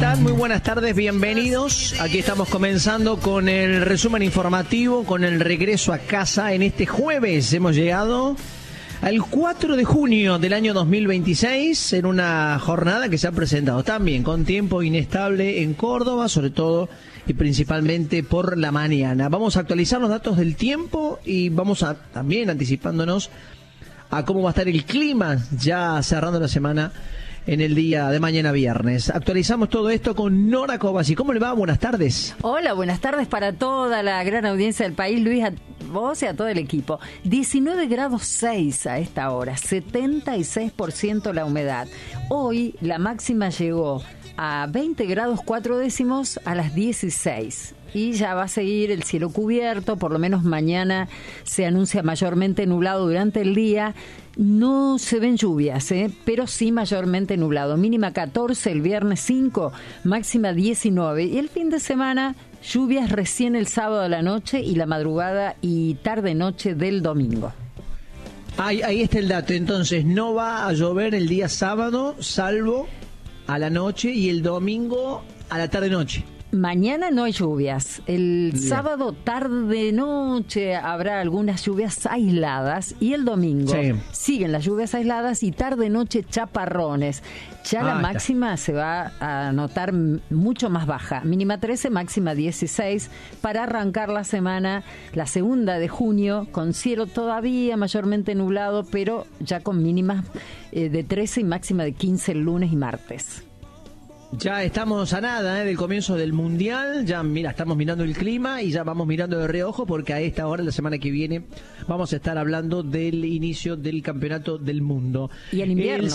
están? Muy buenas tardes, bienvenidos. Aquí estamos comenzando con el resumen informativo, con el regreso a casa en este jueves. Hemos llegado al 4 de junio del año 2026 en una jornada que se ha presentado también con tiempo inestable en Córdoba, sobre todo y principalmente por la mañana. Vamos a actualizar los datos del tiempo y vamos a también anticipándonos a cómo va a estar el clima ya cerrando la semana en el día de mañana viernes. Actualizamos todo esto con Nora Cobasi. ¿Cómo le va? Buenas tardes. Hola, buenas tardes para toda la gran audiencia del país, Luis, a vos y a todo el equipo. 19 grados 6 a esta hora, 76% la humedad. Hoy la máxima llegó a 20 grados 4 décimos a las 16. Y ya va a seguir el cielo cubierto, por lo menos mañana se anuncia mayormente nublado durante el día. No se ven lluvias, pero sí mayormente nublado. Mínima 14, el viernes 5, máxima 19. Y el fin de semana, lluvias recién el sábado a la noche y la madrugada y tarde-noche del domingo. Ahí está el dato. Entonces, no va a llover el día sábado, salvo a la noche, y el domingo a la tarde-noche. Mañana no hay lluvias. El sábado tarde-noche habrá algunas lluvias aisladas y el domingo siguen las lluvias aisladas y tarde-noche chaparrones. Ya la máxima se va a notar mucho más baja. Mínima 13, máxima 16 para arrancar la semana, la segunda de junio, con cielo todavía mayormente nublado, pero ya con mínimas de 13 y máxima de 15 el lunes y martes. Ya estamos a nada del comienzo del Mundial, ya estamos mirando el clima y ya vamos mirando de reojo porque a esta hora, la semana que viene, vamos a estar hablando del inicio del Campeonato del Mundo. Y en invierno.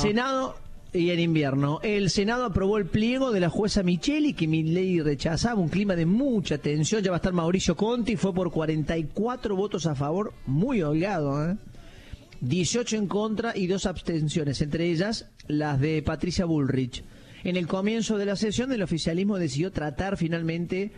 El Senado aprobó el pliego de la jueza Micheli, que Milei rechazaba, un clima de mucha tensión. Ya va a estar Mauricio Conti, fue por 44 votos a favor, muy holgado, 18 en contra y 2 abstenciones, entre ellas las de Patricia Bullrich. En el comienzo de la sesión, el oficialismo decidió tratar finalmente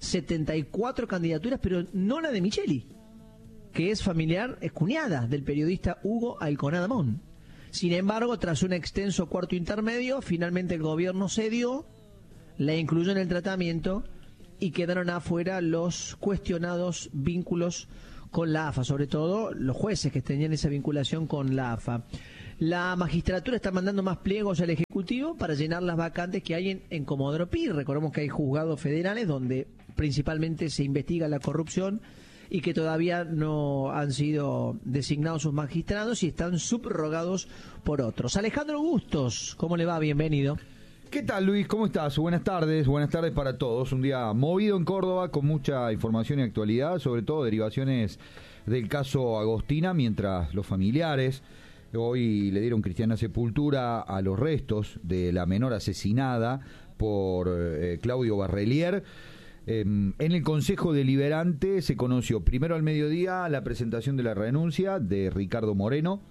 74 candidaturas, pero no la de Micheli, que es familiar, es cuñada del periodista Hugo Alconada Mon. Sin embargo, tras un extenso cuarto intermedio, finalmente el gobierno cedió, la incluyó en el tratamiento y quedaron afuera los cuestionados vínculos con la AFA, sobre todo los jueces que tenían esa vinculación con la AFA. La magistratura está mandando más pliegos al Ejecutivo para llenar las vacantes que hay en Comodoro Pi. Recordemos que hay juzgados federales donde principalmente se investiga la corrupción y que todavía no han sido designados sus magistrados y están subrogados por otros. Alejandro Bustos, ¿cómo le va? Bienvenido. ¿Qué tal, Luis? ¿Cómo estás? Buenas tardes para todos. Un día movido en Córdoba con mucha información y actualidad, sobre todo derivaciones del caso Agostina, mientras los familiares hoy le dieron cristiana sepultura a los restos de la menor asesinada por Claudio Barrelier. En el Consejo Deliberante se conoció primero al mediodía la presentación de la renuncia de Ricardo Moreno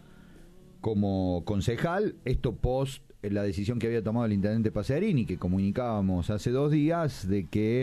como concejal, esto post la decisión que había tomado el intendente Pacerini, que comunicábamos hace 2 días, de que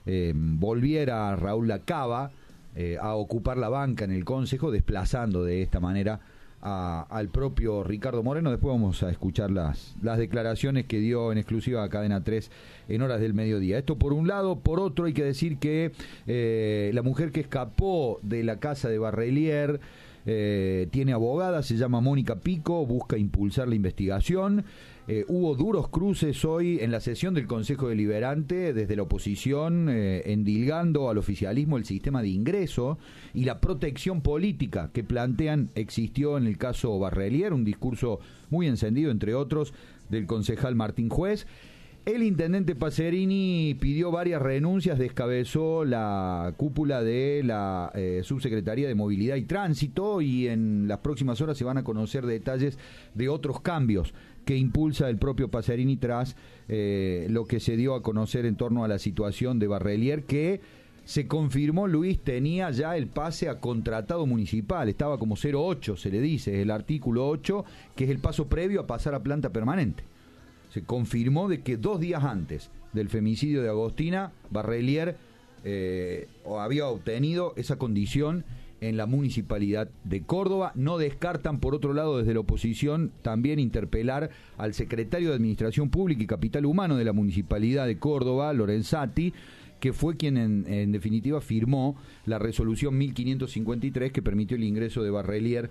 volviera Raúl Lacaba a ocupar la banca en el Consejo, desplazando de esta manera al propio Ricardo Moreno. Después vamos a escuchar las declaraciones que dio en exclusiva a Cadena 3 en horas del mediodía. Esto por un lado. Por otro, hay que decir que la mujer que escapó de la casa de Barrelier tiene abogada, se llama Mónica Pico, busca impulsar la investigación. Hubo duros cruces hoy en la sesión del Consejo Deliberante desde la oposición, endilgando al oficialismo el sistema de ingreso y la protección política que plantean existió en el caso Barrelier, un discurso muy encendido, entre otros, del concejal Martín Juez. El intendente Pacerini pidió varias renuncias, descabezó la cúpula de la Subsecretaría de Movilidad y Tránsito y en las próximas horas se van a conocer detalles de otros cambios que impulsa el propio Pacerini tras lo que se dio a conocer en torno a la situación de Barrelier, que se confirmó, Luis, tenía ya el pase a contratado municipal, estaba como 08, se le dice, el artículo 8, que es el paso previo a pasar a planta permanente. Se confirmó de que 2 días antes del femicidio de Agostina, Barrelier había obtenido esa condición en la Municipalidad de Córdoba. No descartan, por otro lado, desde la oposición, también interpelar al secretario de Administración Pública y Capital Humano de la Municipalidad de Córdoba, Lorenzati, que fue quien en definitiva firmó la resolución 1553 que permitió el ingreso de Barrelier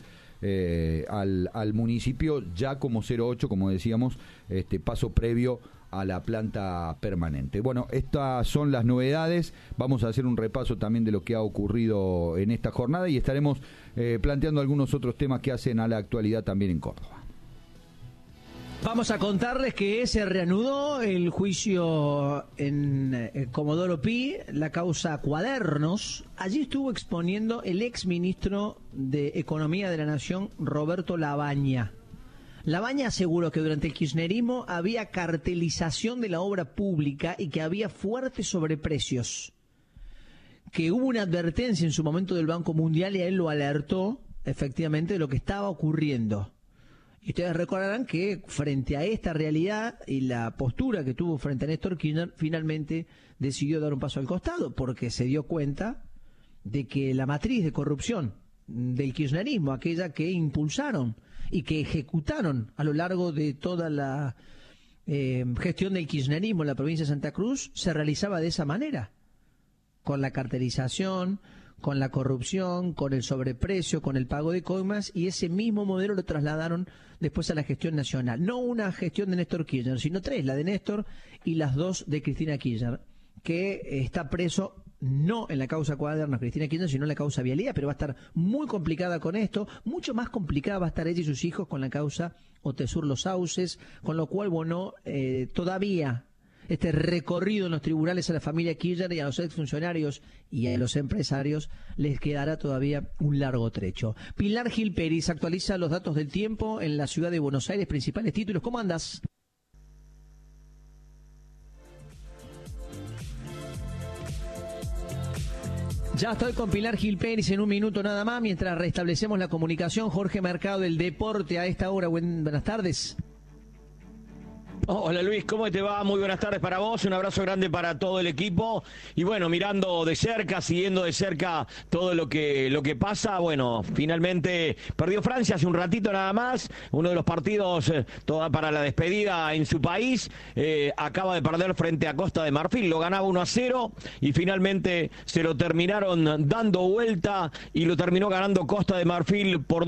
al municipio ya como 08, como decíamos, paso previo a la planta permanente. Bueno, estas son las novedades. Vamos a hacer un repaso también de lo que ha ocurrido en esta jornada y estaremos planteando algunos otros temas que hacen a la actualidad también en Córdoba. Vamos a contarles que se reanudó el juicio en Comodoro Pi, la causa Cuadernos. Allí estuvo exponiendo el exministro de Economía de la Nación, Roberto Labaña. Labaña aseguró que durante el kirchnerismo había cartelización de la obra pública y que había fuertes sobreprecios. Que hubo una advertencia en su momento del Banco Mundial y a él lo alertó efectivamente de lo que estaba ocurriendo. Y ustedes recordarán que frente a esta realidad y la postura que tuvo frente a Néstor Kirchner, finalmente decidió dar un paso al costado porque se dio cuenta de que la matriz de corrupción del kirchnerismo, aquella que impulsaron y que ejecutaron a lo largo de toda la gestión del kirchnerismo en la provincia de Santa Cruz, se realizaba de esa manera, con la cartelización, con la corrupción, con el sobreprecio, con el pago de coimas, y ese mismo modelo lo trasladaron después a la gestión nacional. No una gestión de Néstor Kirchner, sino tres, la de Néstor y las dos de Cristina Kirchner, que está preso no en la causa Cuadernos Cristina Kirchner, sino en la causa Vialidad, pero va a estar muy complicada con esto, mucho más complicada va a estar ella y sus hijos con la causa Otesur Los Sauces, con lo cual, bueno, todavía este recorrido en los tribunales a la familia Kirchner y a los exfuncionarios y a los empresarios les quedará todavía un largo trecho. Pilar Gil Peris actualiza los datos del tiempo en la ciudad de Buenos Aires, principales títulos. ¿Cómo andas? Ya estoy con Pilar Gil Peris en un minuto nada más, mientras restablecemos la comunicación. Jorge Mercado del Deporte a esta hora. Buenas tardes. Hola Luis, ¿cómo te va? Muy buenas tardes para vos, un abrazo grande para todo el equipo y bueno, mirando de cerca, siguiendo de cerca todo lo que pasa, bueno, finalmente perdió Francia hace un ratito nada más, uno de los partidos toda para la despedida en su país, acaba de perder frente a Costa de Marfil, lo ganaba 1-0 y finalmente se lo terminaron dando vuelta y lo terminó ganando Costa de Marfil por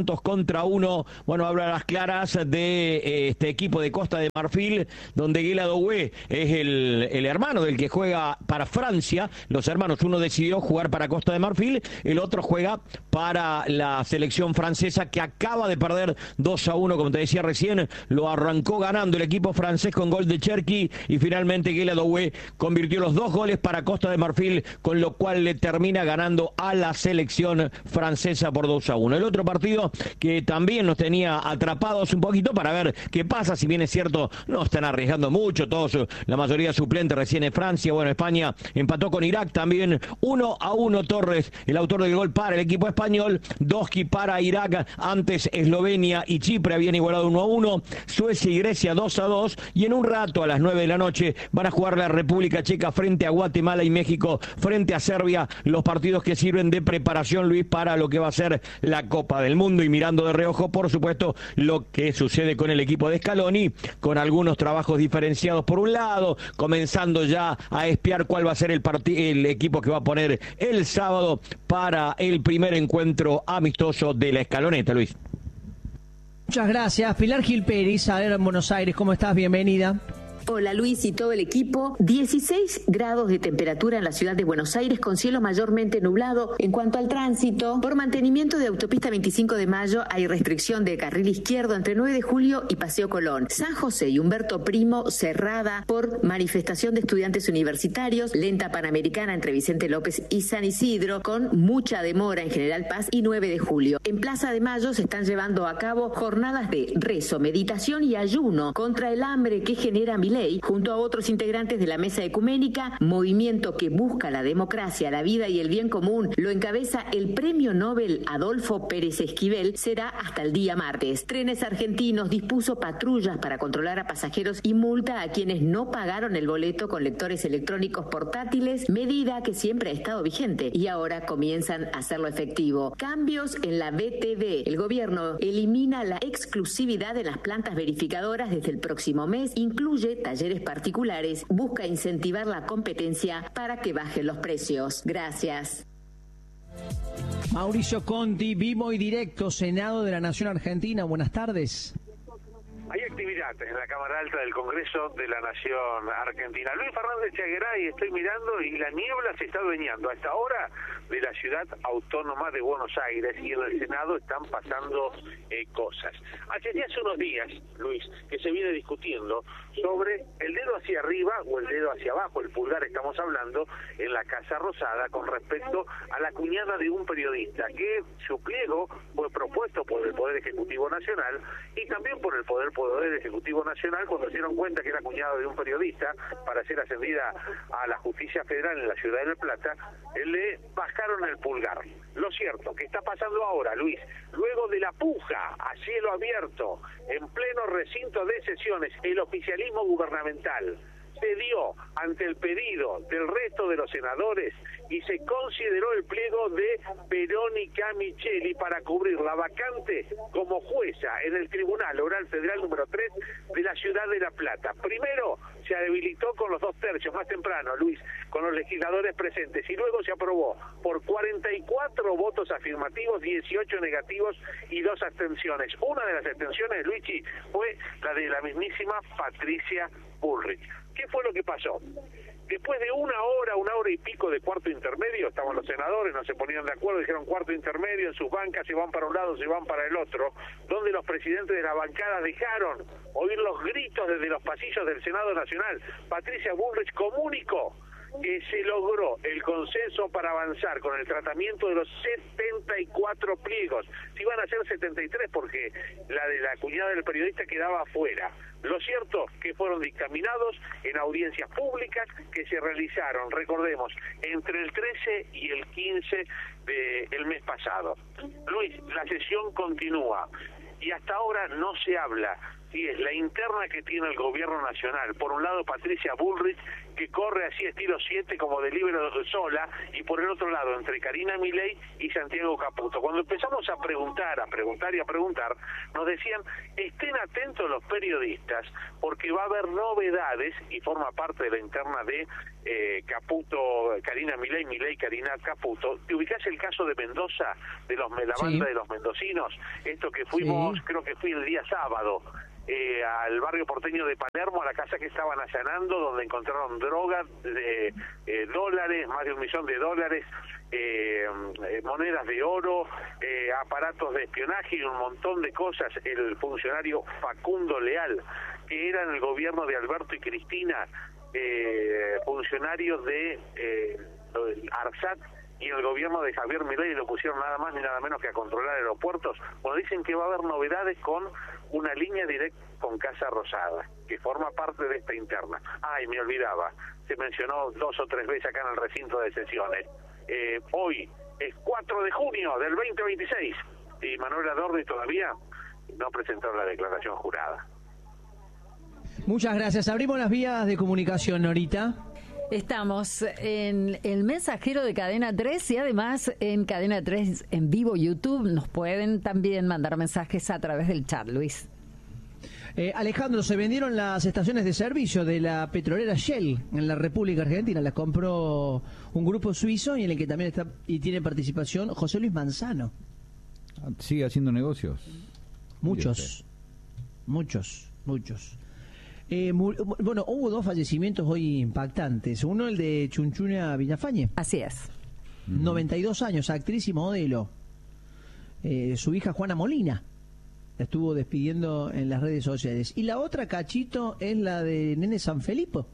2-1. Bueno, habla a las claras de este equipo de Costa de Marfil, donde Guela Doué es el hermano del que juega para Francia. Los hermanos, uno decidió jugar para Costa de Marfil, el otro juega para la selección francesa, que acaba de perder 2-1, como te decía recién, lo arrancó ganando el equipo francés con gol de Cherki y finalmente Guela Doué convirtió los 2 goles para Costa de Marfil, con lo cual le termina ganando a la selección francesa por 2-1. El otro partido que también nos tenía atrapados un poquito para ver qué pasa, si bien es cierto, no están arriesgando mucho, todos, la mayoría suplente recién en Francia. Bueno, España empató con Irak también 1-1. Torres, el autor del gol para el equipo español. Doski para Irak. Antes Eslovenia y Chipre habían igualado 1-1. Suecia y Grecia 2-2. Y en un rato, a las 9 de la noche, van a jugar la República Checa frente a Guatemala y México frente a Serbia. Los partidos que sirven de preparación, Luis, para lo que va a ser la Copa del Mundo. Y mirando de reojo, por supuesto, lo que sucede con el equipo de Scaloni, con algunos trabajos diferenciados por un lado, comenzando ya a espiar cuál va a ser el equipo que va a poner el sábado para el primer encuentro amistoso de la escaloneta, Luis. Muchas gracias. Pilar Gil Peris, a ver en Buenos Aires, ¿cómo estás? Bienvenida. Hola Luis y todo el equipo. 16 grados de temperatura en la ciudad de Buenos Aires con cielo mayormente nublado. En cuanto al tránsito, por mantenimiento de autopista 25 de Mayo hay restricción de carril izquierdo entre 9 de Julio y Paseo Colón. San José y Humberto Primo cerrada por manifestación de estudiantes universitarios. Lenta Panamericana entre Vicente López y San Isidro con mucha demora en General Paz y 9 de Julio. En Plaza de Mayo se están llevando a cabo jornadas de rezo, meditación y ayuno contra el hambre que genera milagros Milei, junto a otros integrantes de la Mesa Ecuménica, movimiento que busca la democracia, la vida y el bien común, lo encabeza el premio Nobel Adolfo Pérez Esquivel, será hasta el día martes. Trenes Argentinos dispuso patrullas para controlar a pasajeros y multa a quienes no pagaron el boleto con lectores electrónicos portátiles, medida que siempre ha estado vigente y ahora comienzan a hacerlo efectivo. Cambios en la BTV. El gobierno elimina la exclusividad en las plantas verificadoras desde el próximo mes, incluye talleres particulares, busca incentivar la competencia para que bajen los precios. Gracias. Mauricio Conti, vivo y directo, Senado de la Nación Argentina. Buenas tardes. Hay actividad en la Cámara Alta del Congreso de la Nación Argentina. Luis Fernández Chagueray, estoy mirando y la niebla se está adueñando a esta hora de la ciudad autónoma de Buenos Aires y en el Senado están pasando cosas. Hace unos días, Luis, que se viene discutiendo sobre el dedo hacia arriba o el dedo hacia abajo, el pulgar estamos hablando, en la Casa Rosada con respecto a la cuñada de un periodista que su pliego fue propuesto por el Poder Ejecutivo Nacional y también por el Poder Ejecutivo Nacional cuando se dieron cuenta que era cuñado de un periodista para ser ascendida a la Justicia Federal en la Ciudad de La Plata, le bajaron el pulgar. Lo cierto, que está pasando ahora, Luis, luego de la puja a cielo abierto, en pleno recinto de sesiones, el oficialismo gubernamental cedió ante el pedido del resto de los senadores y se consideró el pliego de Verónica Micheli para cubrir la vacante como jueza en el Tribunal Oral Federal número 3 de la Ciudad de La Plata. Primero se habilitó con los 2/3, más temprano, Luis, con los legisladores presentes, y luego se aprobó por 44 votos afirmativos, 18 negativos y 2 abstenciones. Una de las abstenciones, Luigi, fue la de la mismísima Patricia Bullrich. ¿Qué fue lo que pasó? Después de una hora y pico de cuarto intermedio, estaban los senadores, no se ponían de acuerdo, dijeron cuarto intermedio, en sus bancas se van para un lado, se van para el otro, donde los presidentes de la bancada dejaron oír los gritos desde los pasillos del Senado Nacional. Patricia Bullrich comunicó que se logró el consenso para avanzar con el tratamiento de los 74 pliegos. Si iban a ser 73 porque la de la cuñada del periodista quedaba afuera. Lo cierto que fueron dictaminados en audiencias públicas que se realizaron, recordemos, entre el 13 y el 15 del mes pasado. Luis, la sesión continúa y hasta ahora no se habla si es la interna que tiene el gobierno nacional. Por un lado, Patricia Bullrich, que corre así estilo 7 como de libero sola, y por el otro lado, entre Karina Milei y Santiago Caputo. Cuando empezamos a preguntar, nos decían, estén atentos los periodistas, porque va a haber novedades, y forma parte de la interna de Caputo, Karina Milei, Karina Caputo. ¿Te ubicás el caso de Mendoza, de la banda de los mendocinos? Esto que fuimos, creo que fui el día sábado, al barrio porteño de Palermo, a la casa que estaban allanando, donde encontraron drogas, dólares, más de $1 millón, monedas de oro, aparatos de espionaje y un montón de cosas. El funcionario Facundo Leal, que era en el gobierno de Alberto y Cristina, funcionarios de ARSAT, y el gobierno de Javier Milei lo pusieron nada más ni nada menos que a controlar aeropuertos. Bueno, dicen que va a haber novedades con una línea directa con Casa Rosada, que forma parte de esta interna. Ay, me olvidaba, se mencionó 2 o 3 veces acá en el recinto de sesiones. Hoy es 4 de junio del 2026 y Manuel Adorni todavía no presentó la declaración jurada. Muchas gracias. Abrimos las vías de comunicación, Norita. Estamos en el mensajero de Cadena 3 y además en Cadena 3 en vivo YouTube. Nos pueden también mandar mensajes a través del chat, Luis. Alejandro, se vendieron las estaciones de servicio de la petrolera Shell en la República Argentina. Las compró un grupo suizo y en el que también está y tiene participación José Luis Manzano. ¿Sigue haciendo negocios? Muchos. Bueno, hubo 2 fallecimientos hoy impactantes. Uno, el de Chunchuna Villafañe. Así es. 92 años, actriz y modelo. Su hija Juana Molina la estuvo despidiendo en las redes sociales. Y la otra, Cachito, es la de Nene Sanfilippo,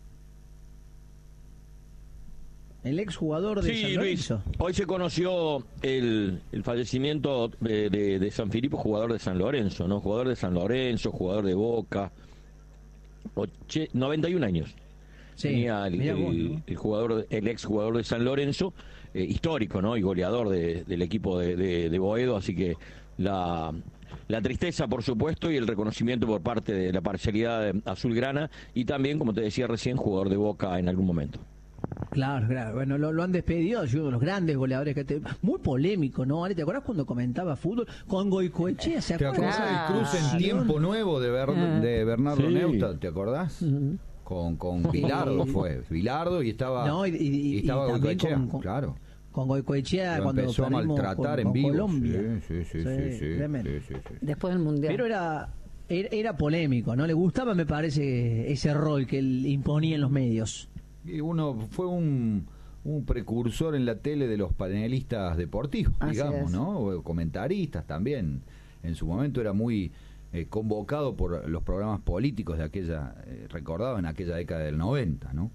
el exjugador de San Lorenzo. Luis, hoy se conoció el fallecimiento de Sanfilippo, jugador de San Lorenzo, ¿no? Jugador de San Lorenzo, jugador de Boca. 91 años. Sí, Tenía el jugador, el ex jugador de San Lorenzo, histórico, ¿no? Y goleador del equipo de Boedo, así que la tristeza, por supuesto, y el reconocimiento por parte de la parcialidad azulgrana, y también, como te decía recién, jugador de Boca en algún momento. Claro. Bueno, lo han despedido, es uno de los grandes goleadores muy polémico, ¿no? Ale, ¿te acuerdas cuando comentaba fútbol con Goicoechea? ¿Te acordás del cruce en Tiempo Nuevo de Bernardo Neustadt? ¿Te acordás? Con Bilardo fue. Bilardo y estaba estaba Goicoechea, claro. Con Goicoechea cuando empezó a maltratar en vivo. Colombia. Sí. Después del Mundial. Pero era polémico, ¿no? Le gustaba, me parece, ese rol que él imponía en los medios. Y fue un precursor en la tele de los panelistas deportivos, digamos, ¿no? O comentaristas también. En su momento era muy convocado por los programas políticos de aquella, recordado en aquella década del 90, ¿no?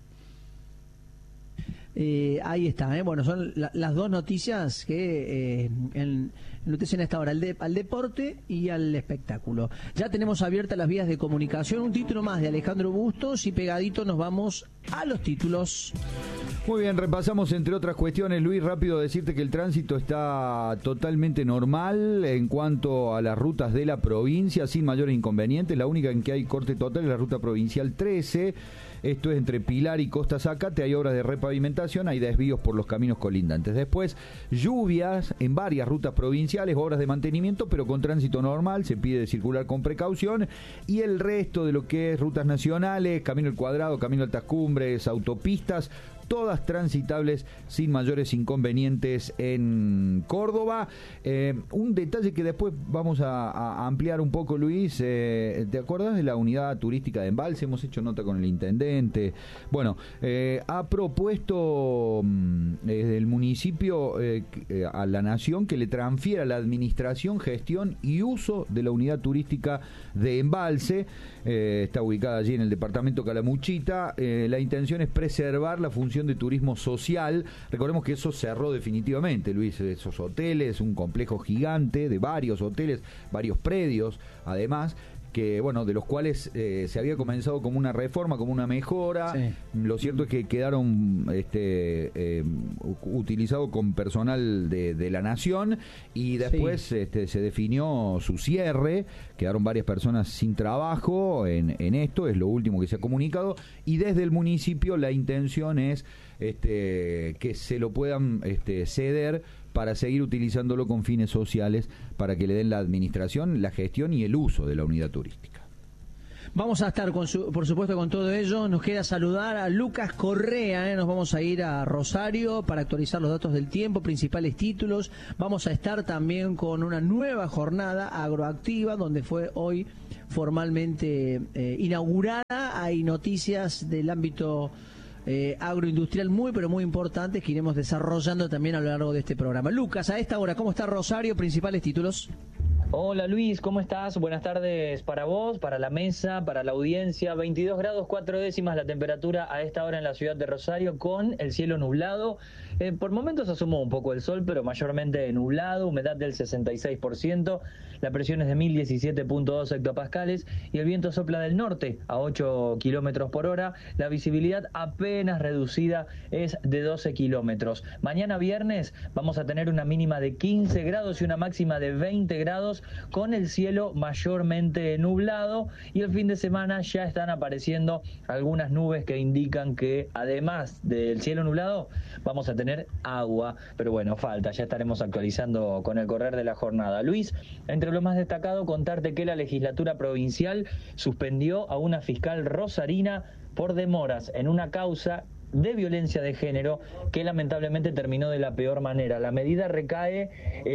Ahí está, bueno, son las dos noticias que notician a esta hora, al deporte y al espectáculo. Ya tenemos abiertas las vías de comunicación, un título más de Alejandro Bustos y pegadito nos vamos a los títulos. Muy bien, repasamos entre otras cuestiones, Luis, rápido decirte que el tránsito está totalmente normal en cuanto a las rutas de la provincia, sin mayores inconvenientes. La única en que hay corte total es la ruta provincial 13, esto es entre Pilar y Costa Zacate, hay obras de repavimentación, hay desvíos por los caminos colindantes. Después, lluvias en varias rutas provinciales, obras de mantenimiento, pero con tránsito normal, se pide circular con precaución, y el resto de lo que es rutas nacionales, Camino al Cuadrado, Camino Altas Cumbres, autopistas, todas transitables sin mayores inconvenientes en Córdoba. Un detalle que después vamos a ampliar un poco, Luis, ¿te acuerdas de la unidad turística de Embalse? Hemos hecho nota con el intendente. Bueno, ha propuesto el municipio a la Nación que le transfiera la administración, gestión y uso de la unidad turística de Embalse. Está ubicada allí en el departamento Calamuchita. La intención es preservar la función de turismo social. Recordemos que eso cerró definitivamente, Luis, esos hoteles, un complejo gigante de varios hoteles, varios predios, además, que bueno, de los cuales se había comenzado como una reforma, como una mejora. Sí. Lo cierto es que quedaron utilizados con personal de la Nación y después se definió su cierre, quedaron varias personas sin trabajo en esto, es lo último que se ha comunicado, y desde el municipio la intención es que se lo puedan ceder para seguir utilizándolo con fines sociales, para que le den la administración, la gestión y el uso de la unidad turística. Vamos a estar, por supuesto, con todo ello. Nos queda saludar a Lucas Correa, Nos vamos a ir a Rosario para actualizar los datos del tiempo, principales títulos. Vamos a estar también con una nueva jornada agroactiva, donde fue hoy formalmente inaugurada. Hay noticias del ámbito agroindustrial pero muy importantes que iremos desarrollando también a lo largo de este programa. Lucas, a esta hora, ¿cómo está Rosario? Principales títulos. Hola Luis, ¿cómo estás? Buenas tardes para vos, para la mesa, para la audiencia. 22 grados 4 décimas la temperatura a esta hora en la ciudad de Rosario, con el cielo nublado. Por momentos asomó un poco el sol, pero mayormente nublado, humedad del 66%, la presión es de 1017.2 hectopascales y el viento sopla del norte a 8 kilómetros por hora. La visibilidad apenas reducida es de 12 kilómetros. Mañana viernes vamos a tener una mínima de 15 grados y una máxima de 20 grados, con el cielo mayormente nublado, y el fin de semana ya están apareciendo algunas nubes que indican que además del cielo nublado vamos a tener agua, pero bueno, falta, ya estaremos actualizando con el correr de la jornada. Luis, entre lo más destacado, contarte que la legislatura provincial suspendió a una fiscal rosarina por demoras en una causa de violencia de género que lamentablemente terminó de la peor manera. La medida recae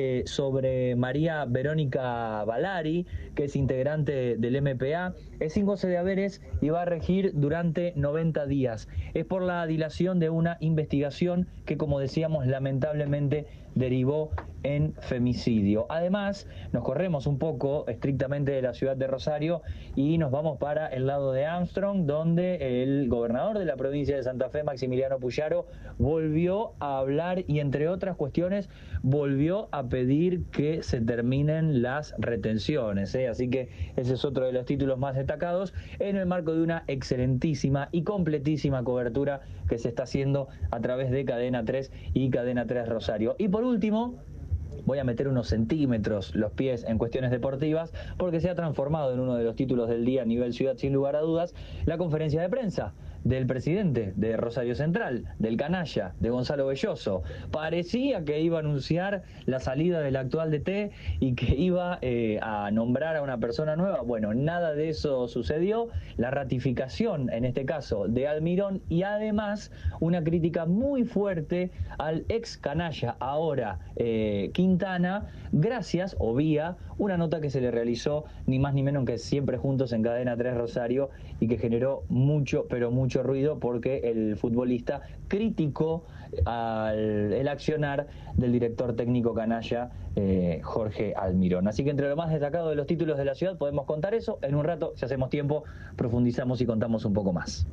sobre María Verónica Valari, que es integrante del MPA, es sin goce de haberes y va a regir durante 90 días. Es por la dilación de una investigación que, como decíamos, lamentablemente derivó en femicidio. Además, nos corremos un poco estrictamente de la ciudad de Rosario y nos vamos para el lado de Armstrong, donde el gobernador de la provincia de Santa Fe, Maximiliano Puyaro, volvió a hablar y, entre otras cuestiones, volvió a pedir que se terminen las retenciones, Así que ese es otro de los títulos más destacados en el marco de una excelentísima y completísima cobertura que se está haciendo a través de Cadena 3 y Cadena 3 Rosario. Y por último, voy a meter unos centímetros los pies en cuestiones deportivas, porque se ha transformado en uno de los títulos del día a nivel ciudad, sin lugar a dudas, la conferencia de prensa del presidente de Rosario Central, del canalla, de Gonzalo Belloso. Parecía que iba a anunciar la salida del actual DT y que iba a nombrar a una persona nueva. Bueno, nada de eso sucedió. La ratificación, en este caso, de Almirón, y además una crítica muy fuerte al ex canalla, ahora Quintana, gracias o vía una nota que se le realizó ni más ni menos que Siempre Juntos en Cadena 3 Rosario, y que generó mucho, pero mucho ruido, porque el futbolista criticó el accionar del director técnico canalla Jorge Almirón. Así que entre lo más destacado de los títulos de la ciudad podemos contar eso. En un rato, si hacemos tiempo, profundizamos y contamos un poco más.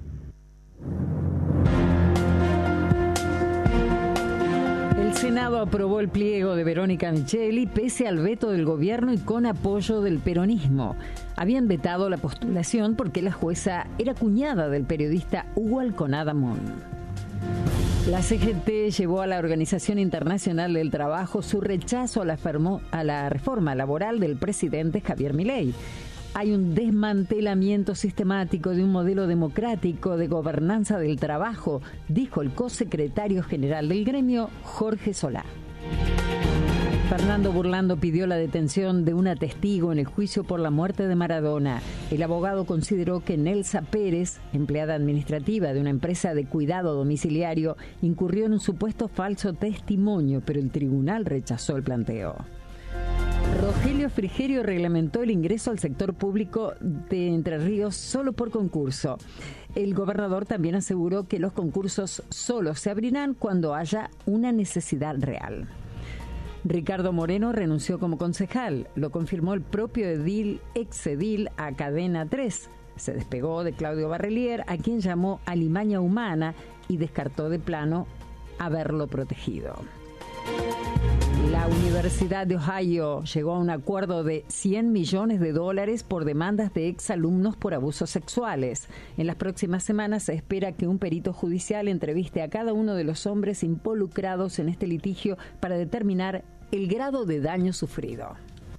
El Senado aprobó el pliego de Verónica Micheli pese al veto del gobierno y con apoyo del peronismo. Habían vetado la postulación porque la jueza era cuñada del periodista Hugo Alconada Mon. La CGT llevó a la Organización Internacional del Trabajo su rechazo a la reforma laboral del presidente Javier Milei. Hay un desmantelamiento sistemático de un modelo democrático de gobernanza del trabajo, dijo el cosecretario general del gremio, Jorge Solá. Fernando Burlando pidió la detención de una testigo en el juicio por la muerte de Maradona. El abogado consideró que Nelsa Pérez, empleada administrativa de una empresa de cuidado domiciliario, incurrió en un supuesto falso testimonio, pero el tribunal rechazó el planteo. Rogelio Frigerio reglamentó el ingreso al sector público de Entre Ríos solo por concurso. El gobernador también aseguró que los concursos solo se abrirán cuando haya una necesidad real. Ricardo Moreno renunció como concejal, lo confirmó el propio exedil a Cadena 3. Se despegó de Claudio Barrelier, a quien llamó alimaña humana, y descartó de plano haberlo protegido. La Universidad de Ohio llegó a un acuerdo de $100 millones por demandas de exalumnos por abusos sexuales. En las próximas semanas se espera que un perito judicial entreviste a cada uno de los hombres involucrados en este litigio para determinar el grado de daño sufrido.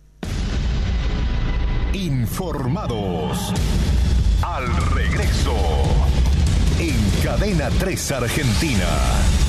Informados. Al regreso, en Cadena 3 Argentina.